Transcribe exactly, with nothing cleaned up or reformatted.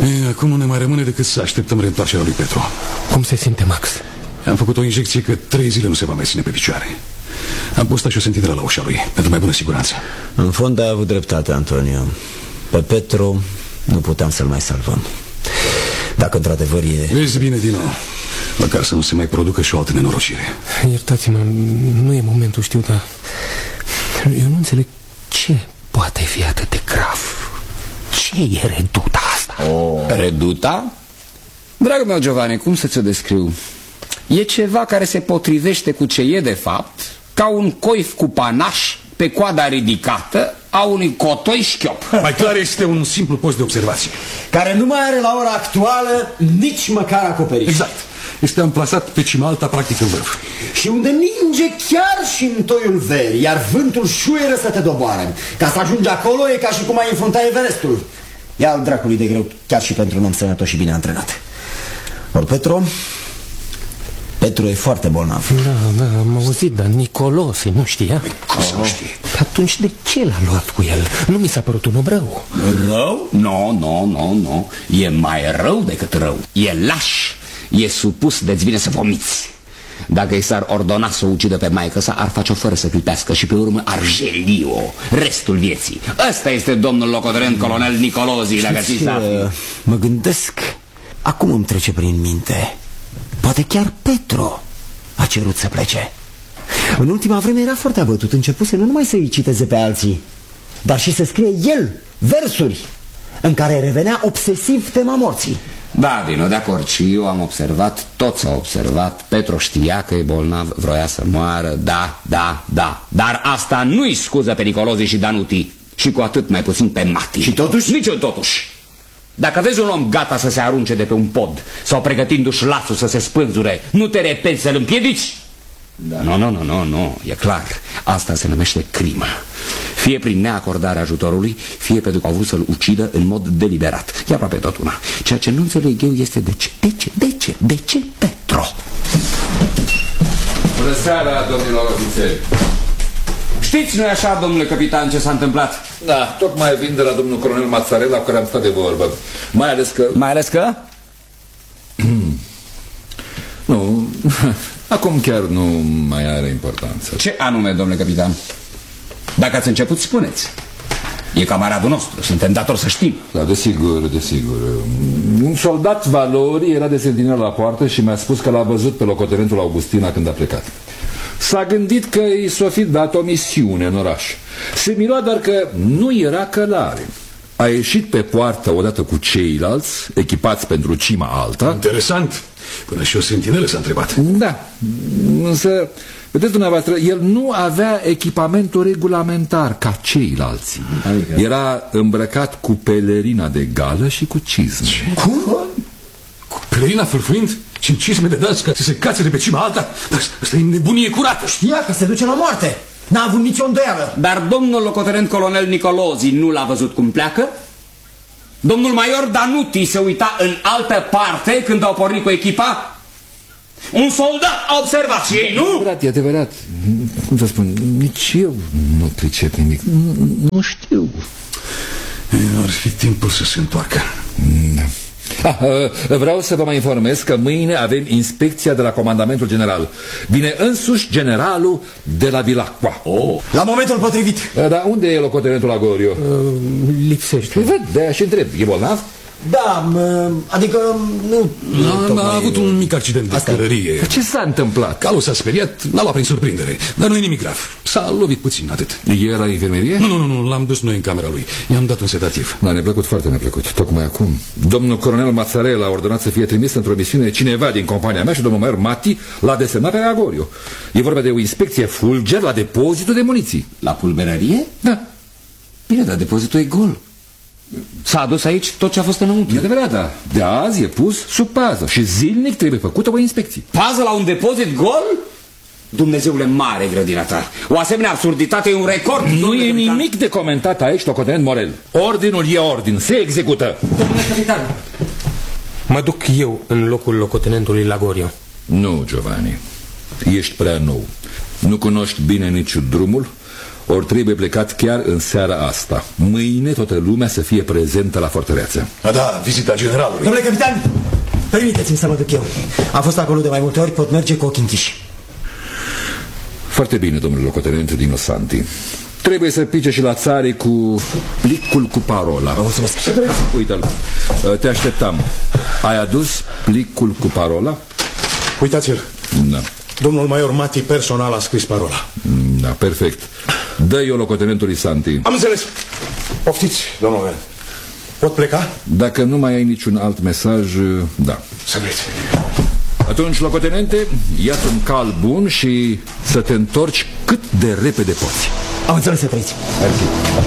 E, acum nu ne mai rămâne decât să așteptăm reîntoarcerea lui Petru. Cum se simte Max? Am făcut o injecție că trei zile nu se va mai ține pe picioare. Am postat și o sentinelă la ușa lui, pentru mai bună siguranță. În fond ai avut dreptate, Antonio. Pe Petru nu puteam să-l mai salvăm. Dacă într-adevăr e... Vezi bine, Dino, măcar să nu se mai producă și o altă nenorocire. Iertați-mă, nu e momentul, știu, dar eu nu înțeleg ce poate fi atât de grav. Ce e reduta asta? Oh. Reduta? Dragul meu, Giovanni, cum să ți-o descriu? E ceva care se potrivește cu ce e de fapt, ca un coif cu panaș pe coada ridicată a unui cotoi șchiop. Mai clar, este un simplu post de observație, care nu mai are la ora actuală nici măcar acoperiș. Exact. Este amplasat pe cima alta, practic în vârf. Și unde ninge chiar și în toiul verii, iar vântul șuieră să te doboare. Ca să ajungi acolo e ca și cum ai înfrunta Everestul. E al dracului de greu, chiar și pentru un om sănătos și bine antrenat. Or Petru... Petru e foarte bolnav. Da, da, am auzit, dar Nicolose nu știa. Cum să nu știe? Atunci de ce l-a luat cu el? Nu mi s-a părut un om rău. Rău? Nu, nu, nu, nu. E mai rău decât rău. E laș. E supus de-ți vine să vomiți. Dacă i s-ar ordona să o ucidă pe maică sa, ar face-o fără să clipească și pe urmă ar jeli-o restul vieții. Ăsta este domnul locotenent colonel Nicolozi, dacă ți s-ar fi. Mă gândesc, acum îmi trece prin minte, poate chiar Petru a cerut să plece. În ultima vreme era foarte abătut, începuse nu numai să-i citeze pe alții, dar și să scrie el versuri în care revenea obsesiv tema morții. Da, Dino, de acord, și eu am observat, toți au observat, Petru știa că e bolnav, vroia să moară, da, da, da. Dar asta nu-i scuză pe Nicolozi și Danuti, și cu atât mai puțin pe Mati. Și totuși? Nici eu totuși. Dacă vezi un om gata să se arunce de pe un pod sau pregătindu-și lațul să se spânzure, nu te repezi să-l împiedici? Da. Nu, nu, nu, nu, nu, e clar. Asta se numește crimă. Fie prin neacordarea ajutorului, fie pentru că au vrut să-l ucidă în mod deliberat. E aproape tot una. Ceea ce nu înțeleg eu este de ce, de ce, de ce, de ce Petru? Bună seara, domnilor ofițeri. Știți, nu-i așa, domnule capitan, ce s-a întâmplat? Da, tocmai vin de la domnul colonel Mazzarella, cu care am stat de vorbă. Mai ales că... Mai ales că? Nu, acum chiar nu mai are importanță. Ce anume, domnule capitan? Dacă ați început, spuneți. E camaradul nostru, suntem datori să știm. Da, desigur, desigur. Un soldat Valori era de sentinel la poartă și mi-a spus că l-a văzut pe locotenentul Augustina când a plecat. S-a gândit că i s-o fi dat o misiune în oraș. Se mira doar că nu era călare. A ieșit pe poartă odată cu ceilalți, echipați pentru cima alta. Interesant. Până și o sentinelă s-a întrebat. Da, însă, vedeți dumneavoastră, el nu avea echipamentul regulamentar ca ceilalți. Adică... Era îmbrăcat cu pelerina de gală și cu cizme. Ce? Cum? Cu pelerina fâlfâind și în cizme de dați ca să se cațe de pe cima alta? Asta e nebunie curată. Știa că se duce la moarte. N-a avut nicio îndoială. Dar domnul locotenent colonel Nicolozi nu l-a văzut cum pleacă? Domnul major Danuti se uita în altă parte când au pornit cu echipa? Un soldat a observat și ei, nu? E adevărat, e adevărat. Cum să spun, nici eu nu pricep nimic. Nu, nu știu. Ar fi timpul să se întoarcă. Da. Ah, vreau să vă mai informez că mâine avem inspecția de la comandamentul general. Vine însuși generalul de la Vilacqua. Oh. La momentul potrivit. Dar unde e locotenentul Agorio? Uh, lipsește. Văd, de-aia și întreb, e bolnav? Da, adică nu... A, a avut un mic accident de călărie. Ce s-a întâmplat? Calul s-a speriat, l-a luat prin surprindere. Dar nu e nimic grav, s-a lovit puțin, atât. E la infirmerie? Nu, nu, nu, l-am dus noi în camera lui. I-am dat un sedativ. Da, ne-a plăcut, foarte ne-a plăcut, tocmai acum. Domnul colonel Mazzarella a ordonat să fie trimis într-o misiune cineva din compania mea și domnul major Mati l-a desemnat pe Agorio. E vorba de o inspecție fulger la depozitul de muniții. La pulberărie? Da. Bine, dar depozitul e gol. S-a adus aici tot ce a fost înăuntru. E adevărat, da. De azi e pus sub pază și zilnic trebuie făcută o inspecție. Pază la un depozit gol? Dumnezeule mare, grădina ta. O asemenea absurditate e un record. Nu e nimic de comentat aici, locotenent Morel. Ordinul e ordin, se execută. Domnule capitan, mă duc eu în locul locotenentului Lagorio. Nu, Giovanni. Ești prea nou. Nu cunoști bine nici drumul. Ori trebuie plecat chiar în seara asta. Mâine toată lumea să fie prezentă la fortăreață. A, da, vizita generalului. Domnule capitan, permiteți-mi să mă duc eu. Am fost acolo de mai multe ori, pot merge cu ochii închiși. Foarte bine, domnule locotenent Dino Santi. Trebuie să pice și la țarii cu plicul cu parola. Mulțumesc. Uite-l, te așteptam. Ai adus plicul cu parola? Uitați-l. Da. Domnul Major Mati personal a scris parola. Da, perfect. Dă-i-o locotenentului Santi. Am înțeles. Poftiți, domnul Ven. Pot pleca? Dacă nu mai ai niciun alt mesaj, da. Să vreți. Atunci, locotenente, ia-ți un cal bun și să te întorci cât de repede poți. Am înțeles, să trăiți. Mersi.